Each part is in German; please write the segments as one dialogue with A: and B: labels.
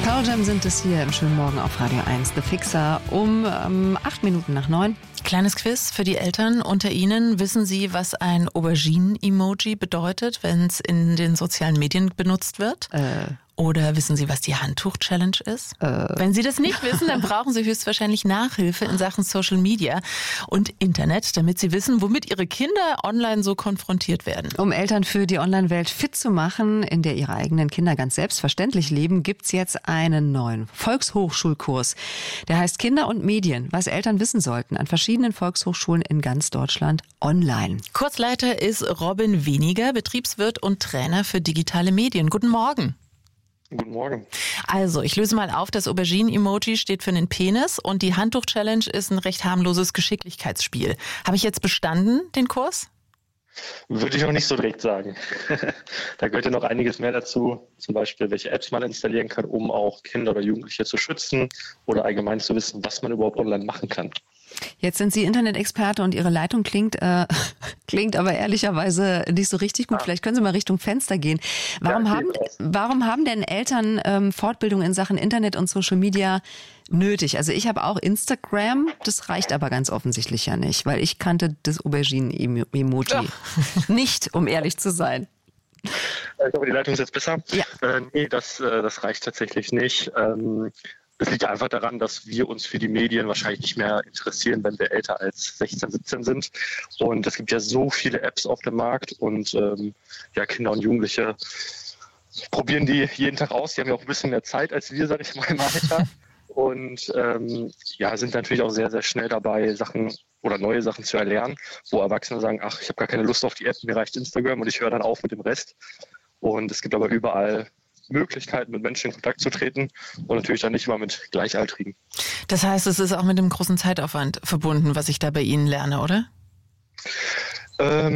A: Pearl Jam sind es hier im schönen Morgen auf Radio 1. The Fixer um 8 Minuten nach 9.
B: Kleines Quiz für die Eltern unter Ihnen. Wissen Sie, was ein Auberginen-Emoji bedeutet, wenn es in den sozialen Medien benutzt wird? Oder wissen Sie, was die Handtuch-Challenge ist? Wenn Sie das nicht wissen, dann brauchen Sie höchstwahrscheinlich Nachhilfe in Sachen Social Media und Internet, damit Sie wissen, womit Ihre Kinder online so konfrontiert werden.
A: Um Eltern für die Online-Welt fit zu machen, in der ihre eigenen Kinder ganz selbstverständlich leben, gibt's jetzt einen neuen Volkshochschulkurs. Der heißt Kinder und Medien, was Eltern wissen sollten, an verschiedenen Volkshochschulen in ganz Deutschland online.
B: Kursleiter ist Robin Weniger, Betriebswirt und Trainer für digitale Medien. Guten Morgen.
C: Guten Morgen.
B: Also, ich löse mal auf, das Aubergine-Emoji steht für einen Penis und die Handtuch-Challenge ist ein recht harmloses Geschicklichkeitsspiel. Habe ich jetzt bestanden, den Kurs?
C: Würde ich auch nicht so direkt sagen. Da gehört ja noch einiges mehr dazu, zum Beispiel, welche Apps man installieren kann, um auch Kinder oder Jugendliche zu schützen oder allgemein zu wissen, was man überhaupt online machen kann.
A: Jetzt sind Sie Internet-Experte und Ihre Leitung klingt aber ehrlicherweise nicht so richtig gut. Vielleicht können Sie mal Richtung Fenster gehen. Warum haben denn Eltern Fortbildung in Sachen Internet und Social Media nötig? Also ich habe auch Instagram, das reicht aber ganz offensichtlich ja nicht, weil ich kannte das Aubergine-Emoji nicht, um ehrlich zu sein.
C: Ich hoffe, die Leitung ist jetzt besser.
A: Ja.
C: Nee, das reicht tatsächlich nicht. Es liegt einfach daran, dass wir uns für die Medien wahrscheinlich nicht mehr interessieren, wenn wir älter als 16, 17 sind. Und es gibt ja so viele Apps auf dem Markt und Kinder und Jugendliche probieren die jeden Tag aus. Die haben ja auch ein bisschen mehr Zeit als wir, sage ich mal, im Alter. Und sind natürlich auch sehr, sehr schnell dabei, neue Sachen zu erlernen, wo Erwachsene sagen, ach, ich habe gar keine Lust auf die App, mir reicht Instagram und ich höre dann auf mit dem Rest. Und es gibt aber überall Möglichkeiten, mit Menschen in Kontakt zu treten und natürlich dann nicht immer mit Gleichaltrigen.
B: Das heißt, es ist auch mit einem großen Zeitaufwand verbunden, was ich da bei Ihnen lerne, oder?
C: Bei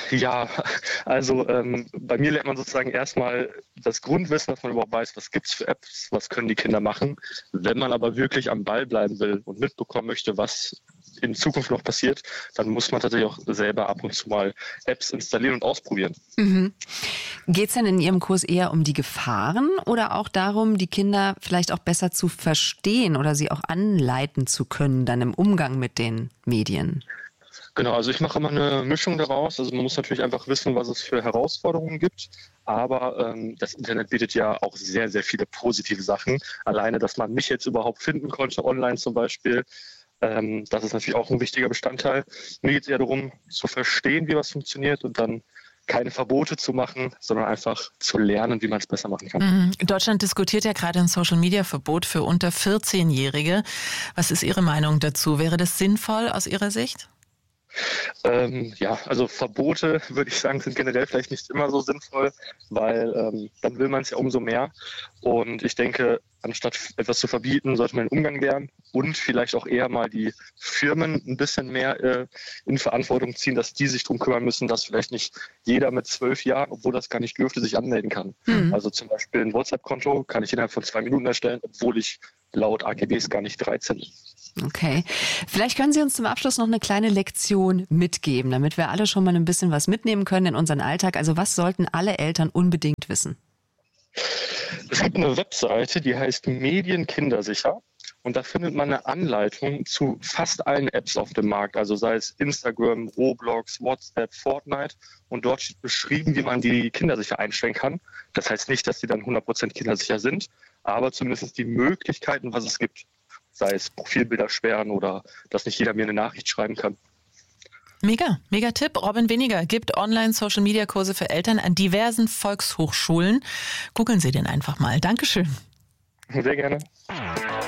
C: mir lernt man sozusagen erstmal das Grundwissen, dass man überhaupt weiß, was gibt's für Apps, was können die Kinder machen. Wenn man aber wirklich am Ball bleiben will und mitbekommen möchte, was in Zukunft noch passiert, dann muss man tatsächlich auch selber ab und zu mal Apps installieren und ausprobieren.
A: Mhm. Geht es denn in Ihrem Kurs eher um die Gefahren oder auch darum, die Kinder vielleicht auch besser zu verstehen oder sie auch anleiten zu können dann im Umgang mit den Medien?
C: Genau, also ich mache immer eine Mischung daraus. Also man muss natürlich einfach wissen, was es für Herausforderungen gibt. Aber das Internet bietet ja auch sehr, sehr viele positive Sachen. Alleine, dass man mich jetzt überhaupt finden konnte, online zum Beispiel, das ist natürlich auch ein wichtiger Bestandteil. Mir geht es eher darum, zu verstehen, wie was funktioniert und dann keine Verbote zu machen, sondern einfach zu lernen, wie man es besser machen kann.
B: Deutschland diskutiert ja gerade ein Social-Media-Verbot für unter 14-Jährige. Was ist Ihre Meinung dazu? Wäre das sinnvoll aus Ihrer Sicht?
C: Also Verbote, würde ich sagen, sind generell vielleicht nicht immer so sinnvoll, weil dann will man es ja umso mehr. Und ich denke, anstatt etwas zu verbieten, sollte man den Umgang lernen und vielleicht auch eher mal die Firmen ein bisschen mehr in Verantwortung ziehen, dass die sich darum kümmern müssen, dass vielleicht nicht jeder mit 12 Jahren, obwohl das gar nicht dürfte, sich anmelden kann. Also zum Beispiel ein WhatsApp-Konto kann ich innerhalb von 2 Minuten erstellen, obwohl ich laut AGBs gar nicht 13 bin.
A: Okay. Vielleicht können Sie uns zum Abschluss noch eine kleine Lektion mitgeben, damit wir alle schon mal ein bisschen was mitnehmen können in unseren Alltag. Also was sollten alle Eltern unbedingt wissen?
C: Es gibt eine Webseite, die heißt Medienkindersicher. Und da findet man eine Anleitung zu fast allen Apps auf dem Markt, also sei es Instagram, Roblox, WhatsApp, Fortnite. Und dort steht beschrieben, wie man die kindersicher einstellen kann. Das heißt nicht, dass die dann 100% kindersicher sind, aber zumindest die Möglichkeiten, was es gibt. Sei es Profilbilder sperren oder dass nicht jeder mir eine Nachricht schreiben kann.
B: Mega Tipp. Robin Weniger gibt Online-Social-Media-Kurse für Eltern an diversen Volkshochschulen. Googeln Sie den einfach mal. Dankeschön.
C: Sehr gerne.